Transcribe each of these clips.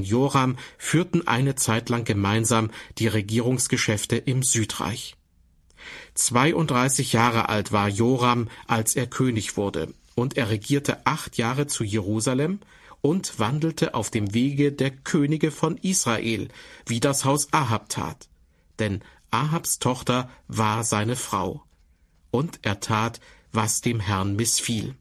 Joram führten eine Zeit lang gemeinsam die Regierungsgeschäfte im Südreich. 32 Jahre alt war Joram, als er König wurde, und er regierte 8 Jahre zu Jerusalem und wandelte auf dem Wege der Könige von Israel, wie das Haus Ahab tat. Denn Ahabs Tochter war seine Frau. Und er tat, was dem Herrn missfiel.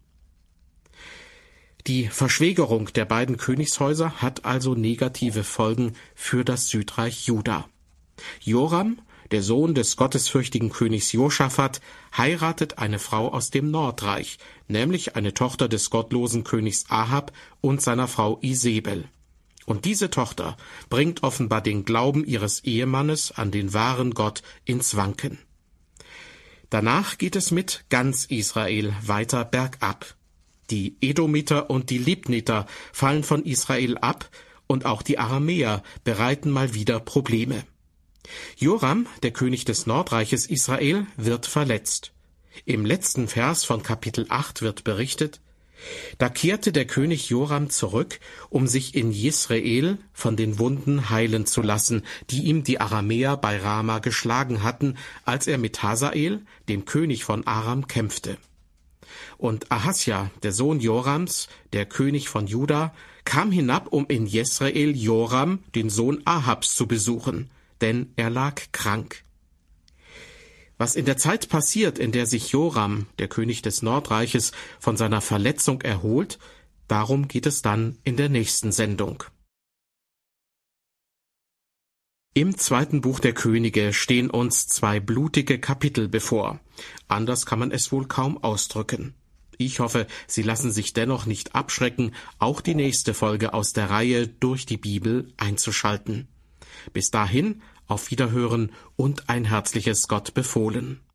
Die Verschwägerung der beiden Königshäuser hat also negative Folgen für das Südreich Juda. Joram, der Sohn des gottesfürchtigen Königs Josaphat, heiratet eine Frau aus dem Nordreich, nämlich eine Tochter des gottlosen Königs Ahab und seiner Frau Isebel. Und diese Tochter bringt offenbar den Glauben ihres Ehemannes an den wahren Gott ins Wanken. Danach geht es mit ganz Israel weiter bergab. Die Edomiter und die Libniter fallen von Israel ab und auch die Aramäer bereiten mal wieder Probleme. Joram, der König des Nordreiches Israel, wird verletzt. Im letzten Vers von Kapitel 8 wird berichtet: Da kehrte der König Joram zurück, um sich in Jesreel von den Wunden heilen zu lassen, die ihm die Aramäer bei Rama geschlagen hatten, als er mit Hasael, dem König von Aram, kämpfte. Und Ahasja, der Sohn Jorams, der König von Juda, kam hinab, um in Jesreel Joram, den Sohn Ahabs, zu besuchen, denn er lag krank. Was in der Zeit passiert, in der sich Joram, der König des Nordreiches, von seiner Verletzung erholt, darum geht es dann in der nächsten Sendung. Im 2. Buch der Könige stehen uns 2 blutige Kapitel bevor. Anders kann man es wohl kaum ausdrücken. Ich hoffe, Sie lassen sich dennoch nicht abschrecken, auch die nächste Folge aus der Reihe Durch die Bibel einzuschalten. Bis dahin, auf Wiederhören und ein herzliches Gott befohlen.